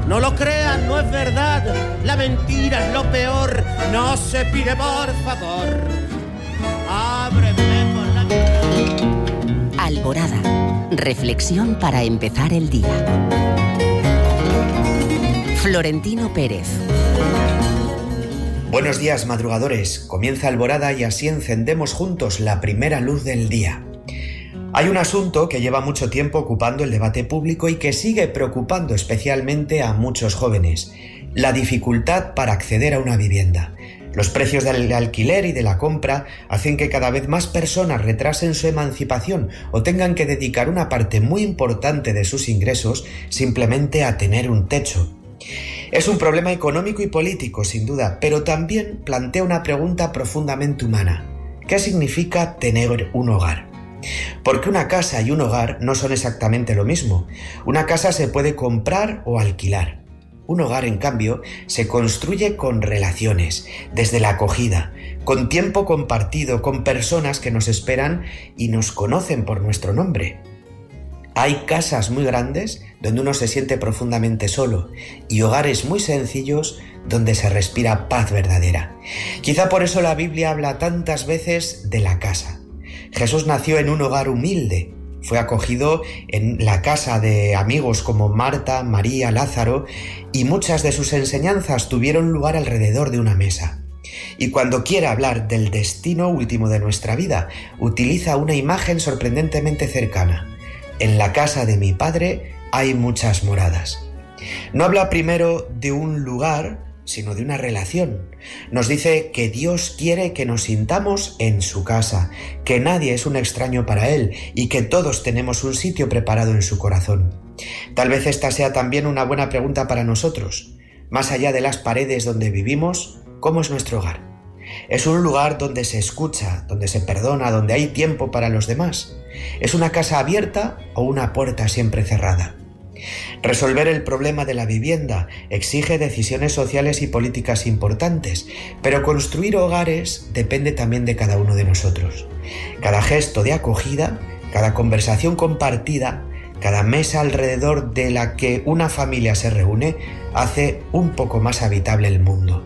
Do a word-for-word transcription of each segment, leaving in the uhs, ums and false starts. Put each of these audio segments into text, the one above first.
No lo creas, no es verdad. La mentira es lo peor. No se pide, por favor. Ábreme por la mitad. Alborada. Reflexión para empezar el día. Florentino Pérez. Buenos días, madrugadores. Comienza Alborada y así encendemos juntos la primera luz del día. Hay un asunto que lleva mucho tiempo ocupando el debate público y que sigue preocupando especialmente a muchos jóvenes: la dificultad para acceder a una vivienda. Los precios del alquiler y de la compra hacen que cada vez más personas retrasen su emancipación o tengan que dedicar una parte muy importante de sus ingresos simplemente a tener un techo. Es un problema económico y político, sin duda, pero también plantea una pregunta profundamente humana. ¿Qué significa tener un hogar? Porque una casa y un hogar no son exactamente lo mismo. Una casa se puede comprar o alquilar. Un hogar, en cambio, se construye con relaciones, desde la acogida, con tiempo compartido, con personas que nos esperan y nos conocen por nuestro nombre. Hay casas muy grandes donde uno se siente profundamente solo y hogares muy sencillos donde se respira paz verdadera. Quizá por eso la Biblia habla tantas veces de la casa. Jesús nació en un hogar humilde. Fue acogido en la casa de amigos como Marta, María, Lázaro, y muchas de sus enseñanzas tuvieron lugar alrededor de una mesa. Y cuando quiere hablar del destino último de nuestra vida, utiliza una imagen sorprendentemente cercana. En la casa de mi Padre hay muchas moradas. No habla primero de un lugar, sino de una relación. Nos dice que Dios quiere que nos sintamos en su casa, que nadie es un extraño para Él y que todos tenemos un sitio preparado en su corazón. Tal vez esta sea también una buena pregunta para nosotros. Más allá de las paredes donde vivimos, ¿cómo es nuestro hogar? ¿Es un lugar donde se escucha, donde se perdona, donde hay tiempo para los demás? ¿Es una casa abierta o una puerta siempre cerrada? Resolver el problema de la vivienda exige decisiones sociales y políticas importantes, pero construir hogares depende también de cada uno de nosotros. Cada gesto de acogida, cada conversación compartida, cada mesa alrededor de la que una familia se reúne hace un poco más habitable el mundo.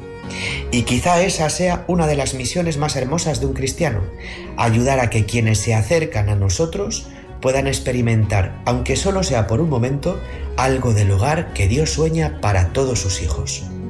Y quizá esa sea una de las misiones más hermosas de un cristiano: ayudar a que quienes se acercan a nosotros puedan experimentar, aunque solo sea por un momento, algo del hogar que Dios sueña para todos sus hijos.